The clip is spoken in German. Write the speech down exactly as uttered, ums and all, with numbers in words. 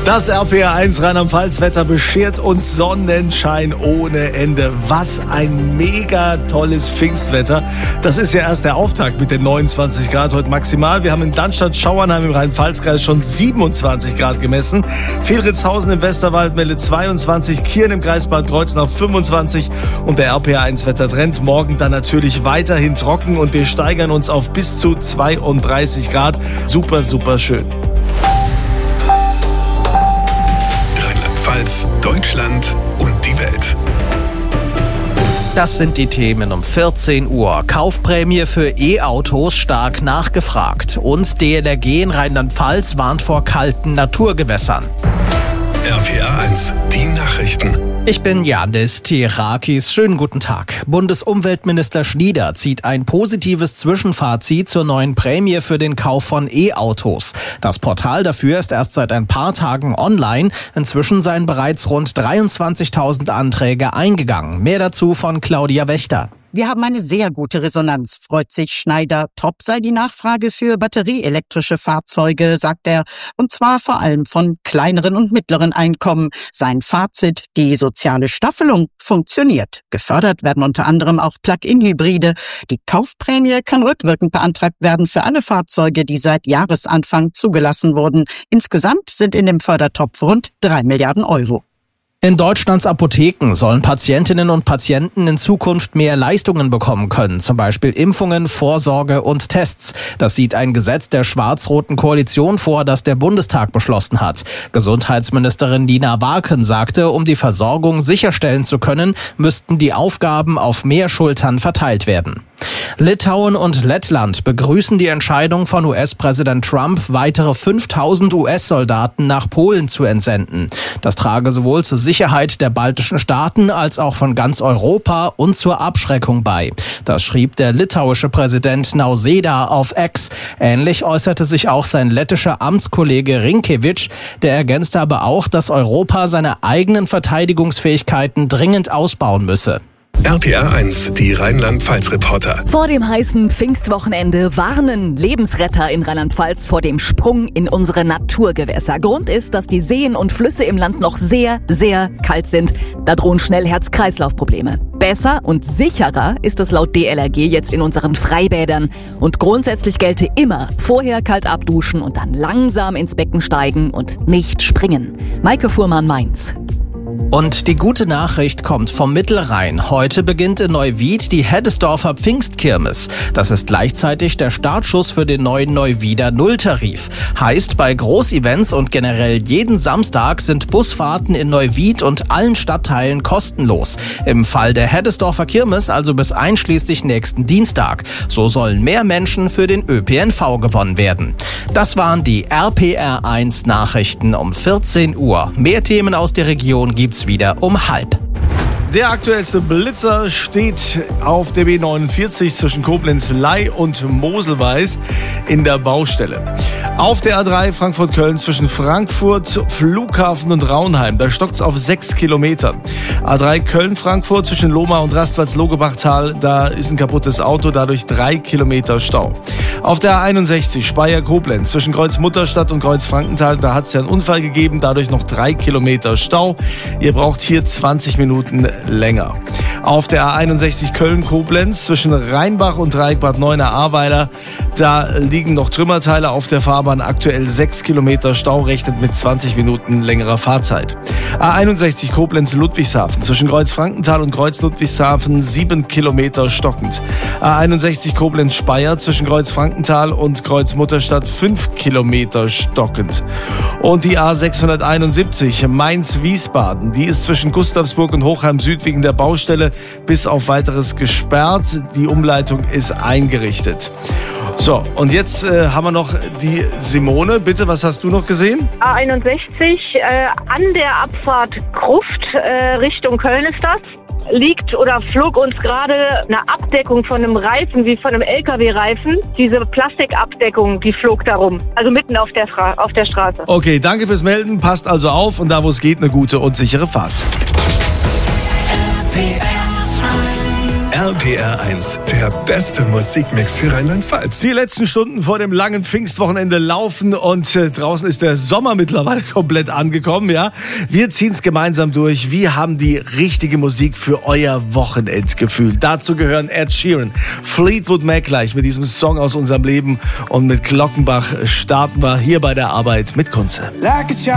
Das R P R eins Rheinland-Pfalz-Wetter beschert uns Sonnenschein ohne Ende. Was ein mega tolles Pfingstwetter. Das ist ja erst der Auftakt mit den neunundzwanzig Grad heute maximal. Wir haben in Dannstatt-Schauernheim im Rhein-Pfalz-Kreis schon siebenundzwanzig Grad gemessen. Vielritzhausen im Westerwald meldet zweiundzwanzig, Kirn im Kreis Bad Kreuznach fünfundzwanzig und der R P R eins Wettertrend morgen dann natürlich weiterhin trocken und wir steigern uns auf bis zu zweiunddreißig Grad. Super, super schön. Deutschland und die Welt. Das sind die Themen um vierzehn Uhr. Kaufprämie für E-Autos stark nachgefragt. Und D L R G in Rheinland-Pfalz warnt vor kalten Naturgewässern. R P R eins, die Nachrichten. Ich bin Janis Tirakis. Schönen guten Tag. Bundesumweltminister Schnieder zieht ein positives Zwischenfazit zur neuen Prämie für den Kauf von E-Autos. Das Portal dafür ist erst seit ein paar Tagen online. Inzwischen seien bereits rund dreiundzwanzigtausend Anträge eingegangen. Mehr dazu von Claudia Wächter. Wir haben eine sehr gute Resonanz, freut sich Schneider. Top sei die Nachfrage für batterieelektrische Fahrzeuge, sagt er. Und zwar vor allem von kleineren und mittleren Einkommen. Sein Fazit, die soziale Staffelung funktioniert. Gefördert werden unter anderem auch Plug-in-Hybride. Die Kaufprämie kann rückwirkend beantragt werden für alle Fahrzeuge, die seit Jahresanfang zugelassen wurden. Insgesamt sind in dem Fördertopf rund drei Milliarden Euro. In Deutschlands Apotheken sollen Patientinnen und Patienten in Zukunft mehr Leistungen bekommen können, zum Beispiel Impfungen, Vorsorge und Tests. Das sieht ein Gesetz der schwarz-roten Koalition vor, das der Bundestag beschlossen hat. Gesundheitsministerin Nina Warken sagte, um die Versorgung sicherstellen zu können, müssten die Aufgaben auf mehr Schultern verteilt werden. Litauen und Lettland begrüßen die Entscheidung von U S-Präsident Trump, weitere fünftausend U S-Soldaten nach Polen zu entsenden. Das trage sowohl zur Sicherheit der baltischen Staaten als auch von ganz Europa und zur Abschreckung bei. Das schrieb der litauische Präsident Nausėda auf X. Ähnlich äußerte sich auch sein lettischer Amtskollege Rinkevič. Der ergänzte aber auch, dass Europa seine eigenen Verteidigungsfähigkeiten dringend ausbauen müsse. R P R eins, die Rheinland-Pfalz-Reporter. Vor dem heißen Pfingstwochenende warnen Lebensretter in Rheinland-Pfalz vor dem Sprung in unsere Naturgewässer. Grund ist, dass die Seen und Flüsse im Land noch sehr, sehr kalt sind. Da drohen schnell Herz-Kreislauf-Probleme. Besser und sicherer ist es laut D L R G jetzt in unseren Freibädern. Und grundsätzlich gelte immer vorher kalt abduschen und dann langsam ins Becken steigen und nicht springen. Maike Fuhrmann, Mainz. Und die gute Nachricht kommt vom Mittelrhein. Heute beginnt in Neuwied die Heddesdorfer Pfingstkirmes. Das ist gleichzeitig der Startschuss für den neuen Neuwieder Nulltarif. Heißt, bei Großevents und generell jeden Samstag sind Busfahrten in Neuwied und allen Stadtteilen kostenlos. Im Fall der Heddesdorfer Kirmes also bis einschließlich nächsten Dienstag. So sollen mehr Menschen für den Ö P N V gewonnen werden. Das waren die R P R eins Nachrichten um vierzehn Uhr. Mehr Themen aus der Region gibt's wieder um halb. Der aktuellste Blitzer steht auf der B neunundvierzig zwischen Koblenz-Ley und Moselweiß in der Baustelle. Auf der A drei Frankfurt-Köln zwischen Frankfurt, Flughafen und Raunheim, da stockt's auf sechs Kilometern. A drei Köln-Frankfurt zwischen Lohmar und Rastplatz-Logebachtal, da ist ein kaputtes Auto, dadurch drei Kilometer Stau. Auf der A einundsechzig Speyer-Koblenz zwischen Kreuz-Mutterstadt und Kreuz-Frankenthal, da hat's ja einen Unfall gegeben, dadurch noch drei Kilometer Stau. Ihr braucht hier zwanzig Minuten länger. Auf der A einundsechzig Köln-Koblenz zwischen Rheinbach und Dreieck Bad Neuenahr-Ahrweiler, da liegen noch Trümmerteile auf der Fahrbahn, aktuell sechs Kilometer Stau, rechnet mit zwanzig Minuten längerer Fahrzeit. A einundsechzig Koblenz-Ludwigshafen zwischen Kreuz-Frankenthal und Kreuz-Ludwigshafen, sieben Kilometer stockend. A einundsechzig Koblenz-Speyer zwischen Kreuz-Frankenthal und Kreuz-Mutterstadt, fünf Kilometer stockend. Und die A sechshunderteinundsiebzig Mainz-Wiesbaden, die ist zwischen Gustavsburg und Hochheim Süd wegen der Baustelle bis auf weiteres gesperrt. Die Umleitung ist eingerichtet. So, und jetzt äh, haben wir noch die Simone. Bitte, was hast du noch gesehen? A einundsechzig, äh, an der Abfahrt Gruft, äh, Richtung Köln ist das. Liegt oder flog uns gerade eine Abdeckung von einem Reifen, wie von einem L K W-Reifen. Diese Plastikabdeckung, die flog da rum. Also mitten auf der, Fra- auf der Straße. Okay, danke fürs Melden. Passt also auf und da, wo es geht, eine gute und sichere Fahrt. R R P R eins, der beste Musikmix für Rheinland-Pfalz. Die letzten Stunden vor dem langen Pfingstwochenende laufen und äh, draußen ist der Sommer mittlerweile komplett angekommen, ja. Wir ziehen es gemeinsam durch. Wir haben die richtige Musik für euer Wochenendgefühl. Dazu gehören Ed Sheeran, Fleetwood Mac gleich mit diesem Song aus unserem Leben und mit Glockenbach starten wir hier bei der Arbeit mit Kunze.